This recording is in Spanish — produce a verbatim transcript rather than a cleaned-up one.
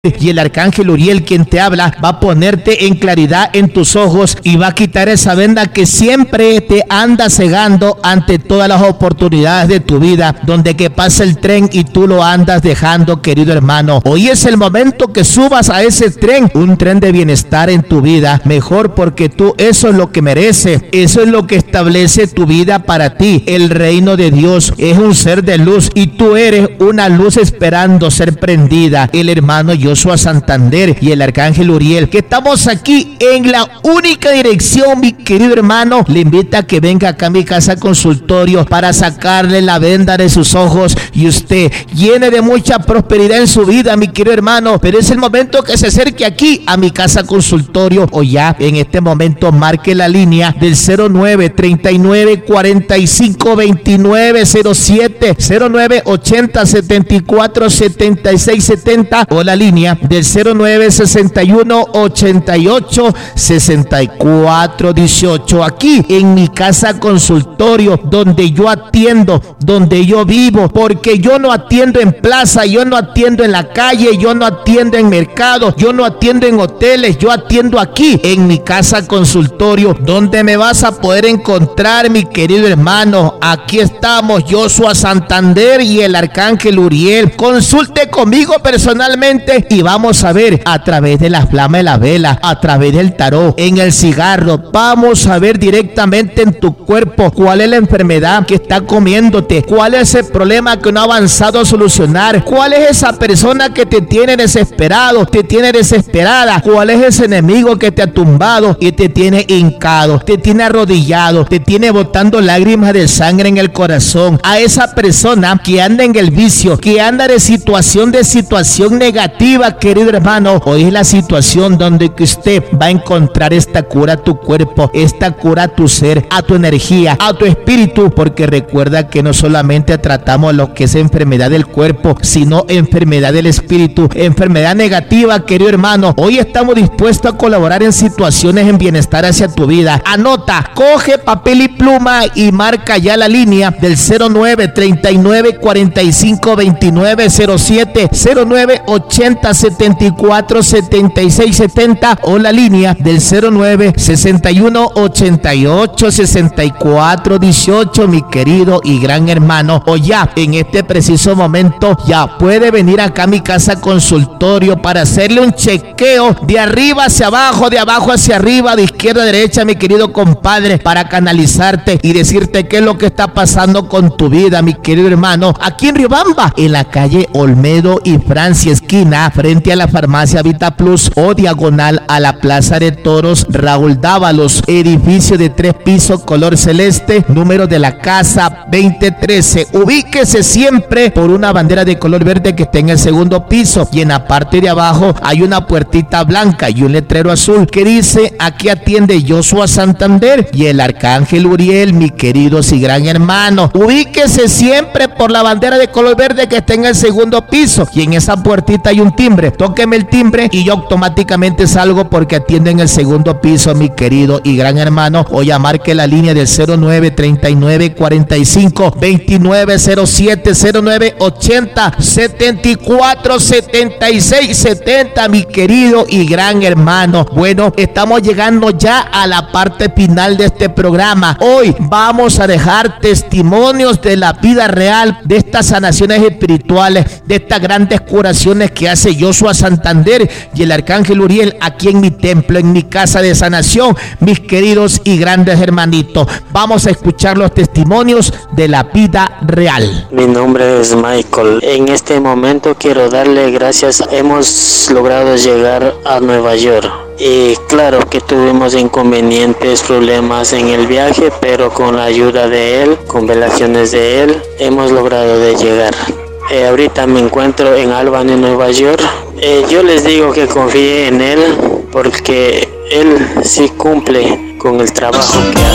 Y el arcángel Uriel, quien te habla, va a ponerte en claridad en tus ojos y va a quitar esa venda que siempre te anda cegando ante todas las oportunidades de tu vida, donde que pasa el tren y tú lo andas dejando, querido hermano. Hoy es el momento que subas a ese tren, un tren de bienestar en tu vida, mejor, porque tú eso es lo que mereces, eso es lo que establece tu vida para ti. El reino de Dios es un ser de luz y tú eres una luz esperando ser prendida. El hermano yo Joshua Santander y el arcángel Uriel, que estamos aquí en la única dirección, mi querido hermano, le invita a que venga acá a mi casa consultorio para sacarle la venda de sus ojos y usted llene de mucha prosperidad en su vida, mi querido hermano. Pero es el momento que se acerque aquí a mi casa consultorio, o ya en este momento marque la línea del cero nueve, treinta y nueve, cuarenta y cinco, veintinueve, cero siete, cero nueve, ochenta, setenta y cuatro, setenta y seis, setenta, o la línea del cero nueve, sesenta y uno, ochenta y ocho, sesenta y cuatro, dieciocho. Aquí en mi casa consultorio, donde yo atiendo, donde yo vivo, porque yo no atiendo en plaza, yo no atiendo en la calle, yo no atiendo en mercados, yo no atiendo en hoteles, yo atiendo aquí en mi casa consultorio, donde me vas a poder encontrar, mi querido hermano. Aquí estamos, Joshua Santander y el arcángel Uriel. Consulte conmigo personalmente y vamos a ver a través de la flama de la vela, a través del tarot, en el cigarro, vamos a ver directamente en tu cuerpo cuál es la enfermedad que está comiéndote, cuál es el problema que no ha avanzado a solucionar, cuál es esa persona que te tiene desesperado, te tiene desesperada, cuál es ese enemigo que te ha tumbado y te tiene hincado, te tiene arrodillado, te tiene botando lágrimas de sangre en el corazón. A esa persona que anda en el vicio, que anda de situación de situación negativa, querido hermano, hoy es la situación donde que usted va a encontrar esta cura a tu cuerpo, esta cura a tu ser, a tu energía, a tu espíritu, porque recuerda que no solamente tratamos lo que es enfermedad del cuerpo, sino enfermedad del espíritu, enfermedad negativa, querido hermano. Hoy estamos dispuestos a colaborar en situaciones en bienestar hacia tu vida. Anota, coge papel y pluma y marca ya la línea del cero nueve, treinta y nueve, cuarenta y cinco, veintinueve, cero siete, cero nueve, ochenta, setenta y cuatro, setenta y seis, setenta, o la línea del cero nueve, sesenta y uno, ochenta y ocho, sesenta y cuatro, dieciocho, mi querido y gran hermano. O ya en este preciso momento ya puede venir acá a mi casa consultorio para hacerle un chequeo de arriba hacia abajo, de abajo hacia arriba, de izquierda a derecha, mi querido compadre, para canalizarte y decirte qué es lo que está pasando con tu vida, mi querido hermano. Aquí en Riobamba, en la calle Olmedo y Francia, esquina frente a la farmacia Vita Plus, o diagonal a la plaza de toros Raúl Dávalos, edificio de tres pisos color celeste, número de la casa veinte trece. Ubíquese siempre por una bandera de color verde que está en el segundo piso, y en la parte de abajo hay una puertita blanca y un letrero azul que dice: aquí atiende Joshua Santander y el arcángel Uriel, mi queridos y gran hermano. Ubíquese siempre por la bandera de color verde que está en el segundo piso, y en esa puertita hay un timbre. Tóqueme el timbre y yo automáticamente salgo, porque atiendo en el segundo piso, mi querido y gran hermano. O ya marque la línea del cero nueve, treinta y nueve, cuarenta y cinco, veintinueve, cero siete, cero nueve, ochenta, setenta y cuatro, setenta y seis, setenta, mi querido y gran hermano. Bueno, estamos llegando ya a la parte final de este programa. Hoy vamos a dejar testimonios de la vida real, de estas sanaciones espirituales, de estas grandes curaciones que hace Joshua Santander y el arcángel Uriel aquí en mi templo, en mi casa de sanación, mis queridos y grandes hermanitos. Vamos a escuchar los testimonios de la vida real. Mi nombre es Michael. En este momento quiero darle gracias. Hemos logrado llegar a Nueva York. Y claro que tuvimos inconvenientes, problemas en el viaje, pero con la ayuda de él, con velaciones de él, hemos logrado de llegar. Eh, ahorita me encuentro en Albany, Nueva York. Eh, yo les digo que confíe en él, porque él sí cumple con el trabajo que hace.